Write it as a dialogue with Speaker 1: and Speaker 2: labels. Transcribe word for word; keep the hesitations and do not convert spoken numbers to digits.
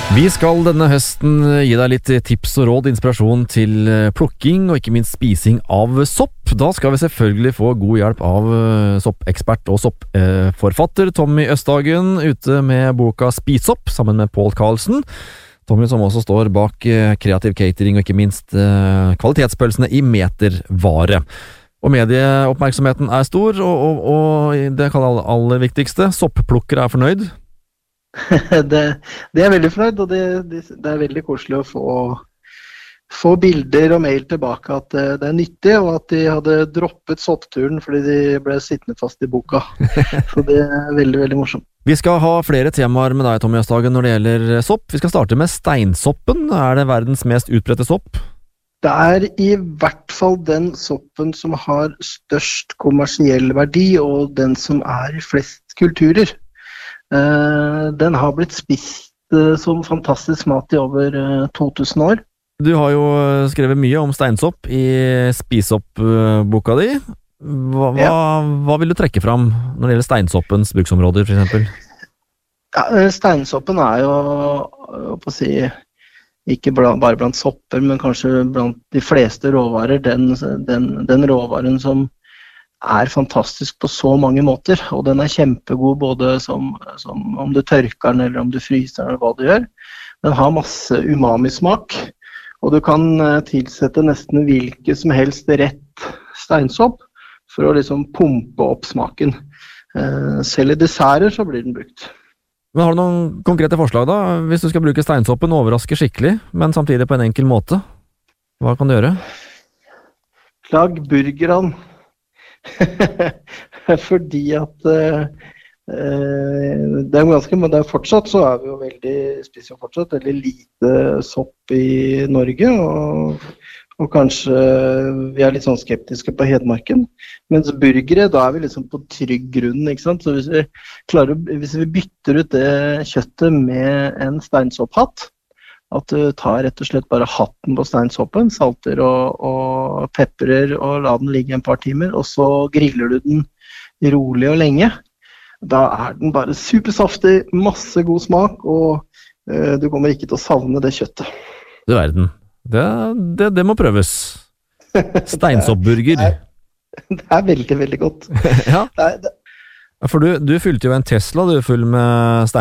Speaker 1: Vi skal denne høsten gi deg litt tips og råd, inspirasjon til plukking og ikke minst spising av sopp. Da skal vi selvfølgelig få god hjelp av soppekspert og soppforfatter Tommy Østhagen, ute med boka Spis-sopp sammen med Pål Karlsen. Tommy som også står bak kreativ catering og ikke minst kvalitetspølsene i metervare. Og medieoppmerksomheten er stor, og, og, og det kan aller, aller viktigste, sopplukkere er fornøyd.
Speaker 2: det, det er veldig fornøyd, og det, det, det er veldig koselig å få, få bilder og mail tilbake at det, det er nyttig, og at de hadde droppet soppturen fordi de ble sittende fast i boka. Så det er veldig, veldig morsomt.
Speaker 1: Vi skal ha flere temaer med deg, Tommy Østhagen, når det gjelder sopp. Vi skal starte med steinsoppen. Er det verdens mest utbredte sopp?
Speaker 2: Det er i hvert fall den soppen som har størst kommersiell verdi, og den som er i flest kulturer. Uh, den har blitt spist uh, som fantastisk mat i over uh, to tusen år.
Speaker 1: Du har jo skrevet mye om steinsopp i Spis-sopp-boka di. Hva, ja. hva, hva vil du trekke fram når det gjelder steinsoppens bruksområder, for eksempel?
Speaker 2: Ja, steinsoppen er jo, på å si, ikke blant, bare blant sopper, men kanskje blant de fleste råvarer, den, den, den råvaren som er fantastisk på så mange måter, og den er kjempegod både som, som om du tørker den eller om du fryser den eller hva du gjør. Den har masse umami-smak, og du kan tilsette nesten hvilket som helst rett steinsopp for å liksom pumpe opp smaken. Selv i desserter så blir den brukt.
Speaker 1: Men har du noen konkrete forslag da? Hvis du skal bruke steinsoppen, overraske skikkelig, men samtidig på en enkel måte, hva kan du gjøre?
Speaker 2: Lag burgeren. Fordi at uh, det er ganske, men det er fortsatt så er vi jo veldig, spiser jo fortsatt veldig lite sopp i Norge, og, og kanskje vi er litt sånn skeptiske på Hedmarken, mens burgere, da er vi liksom på trygg grunn, ikke sant? Så hvis vi klarer, hvis vi bytter ut det kjøttet med en steinsopphatt, at du tar rett og slett bare hatten på steinsoppen, salter og, og pepperer og la den ligge en par timer, og så griller du den rolig og lenge. Da er den bare supersaftig, masse god smak, og uh, du kommer ikke til å savne det kjøttet.
Speaker 1: Du verden, det, det, det må prøves. Steinsoppburger.
Speaker 2: det, er, det er veldig, veldig godt.
Speaker 1: Ja,
Speaker 2: det er, det...
Speaker 1: for du, du fylte jo en Tesla, du, full med stein.